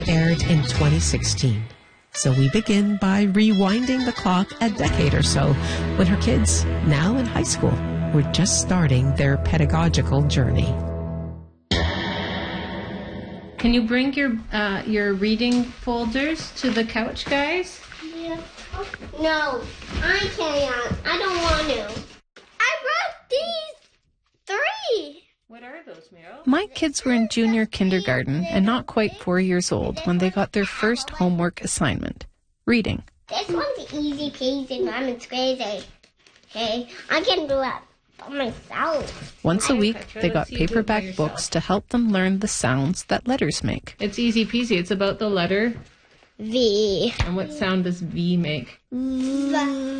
Aired in 2016. So we begin by rewinding the clock a decade or so when her kids, now in high school, were just starting their pedagogical journey. Can you bring your reading folders to the couch, guys? Yeah. No, I can't. I don't want to. I brought these 3. What are those, Meryl? My kids were in junior kindergarten and not quite 4 years old when they got their first homework assignment, reading. This one's easy peasy, Mom. It's crazy. Okay, I can do it by myself. Once a week, they got paperback books to help them learn the sounds that letters make. It's easy peasy. It's about the letter V. And what sound does V make? V.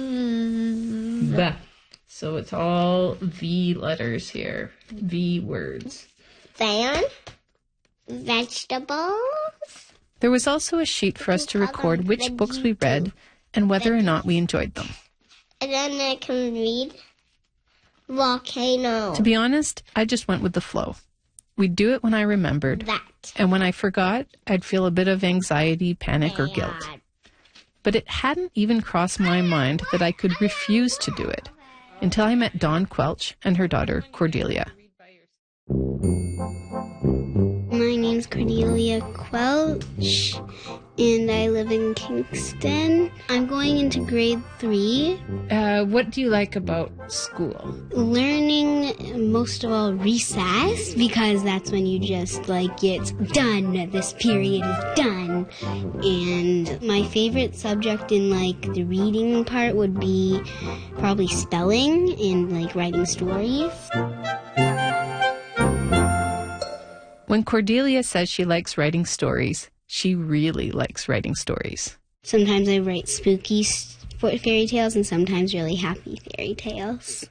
V. So it's all V letters here. V words. Fan. Vegetables. There was also a sheet for us to record which books we read and whether or not we enjoyed them. And then I can read volcano. To be honest, I just went with the flow. We'd do it when I remembered. That. And when I forgot, I'd feel a bit of anxiety, panic, or guilt. But it hadn't even crossed my mind that I could refuse to do it until I met Dawn Quelch and her daughter, Cordelia. My name's Cordelia Quelch, and I live in Kingston. I'm going into grade 3. What do you like about school? Learning, most of all, recess, because that's when you just, it's done. This period is done. And my favorite subject in, the reading part would be probably spelling and, writing stories. When Cordelia says she likes writing stories, she really likes writing stories. Sometimes I write spooky fairy tales and sometimes really happy fairy tales.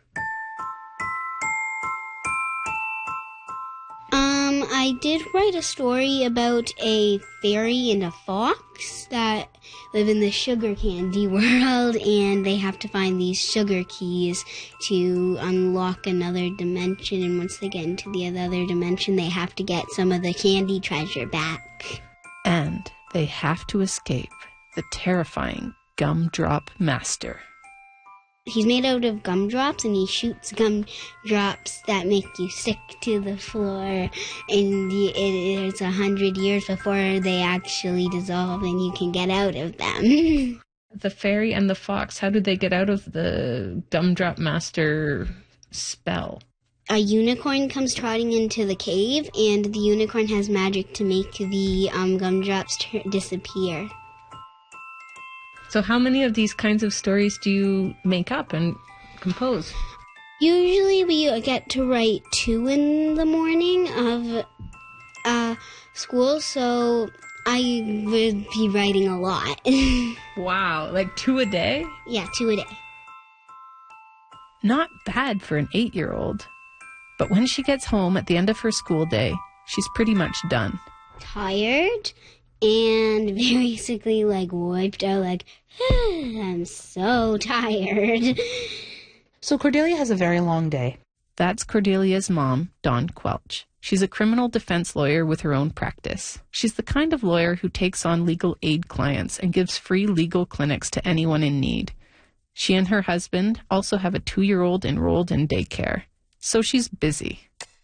I did write a story about a fairy and a fox that live in the sugar candy world, and they have to find these sugar keys to unlock another dimension, and once they get into the other dimension, they have to get some of the candy treasure back. And they have to escape the terrifying Gumdrop Master. He's made out of gumdrops, and he shoots gumdrops that make you sick to the floor, and it's 100 years before they actually dissolve and you can get out of them. The fairy and the fox, how do they get out of the Gumdrop Master spell? A unicorn comes trotting into the cave, and the unicorn has magic to make the gumdrops disappear. So how many of these kinds of stories do you make up and compose? Usually we get to write 2 in the morning of school, so I would be writing a lot. Wow, 2 a day? Yeah, 2 a day. Not bad for an 8-year-old. But when she gets home at the end of her school day, she's pretty much done. Tired and basically wiped out, I'm so tired. So Cordelia has a very long day. That's Cordelia's mom, Dawn Quelch. She's a criminal defense lawyer with her own practice. She's the kind of lawyer who takes on legal aid clients and gives free legal clinics to anyone in need. She and her husband also have a 2-year-old enrolled in daycare. So she's busy.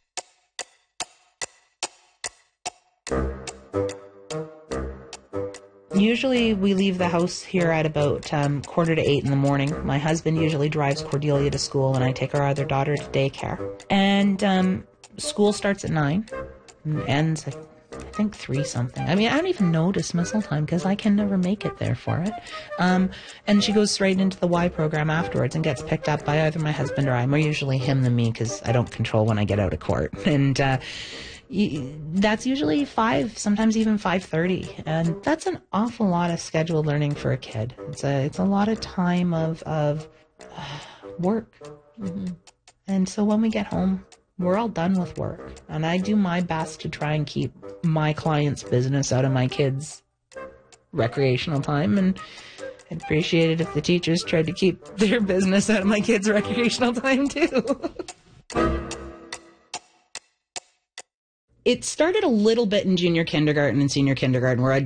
Usually we leave the house here at about 7:45 in the morning. My husband usually drives Cordelia to school, and I take our other daughter to daycare. And school starts at 9 and ends at, I think, 3 something. I mean, I don't even know dismissal time because I can never make it there for it. And she goes straight into the Y program afterwards and gets picked up by either my husband or I. More usually him than me because I don't control when I get out of court. And that's usually 5, sometimes even 5:30, and that's an awful lot of scheduled learning for a kid. It's a lot of time of work. Mm-hmm. And so when we get home, we're all done with work, and I do my best to try and keep my clients' business out of my kids' recreational time, and I'd appreciate it if the teachers tried to keep their business out of my kids' recreational time too. It started a little bit in junior kindergarten and senior kindergarten where I'd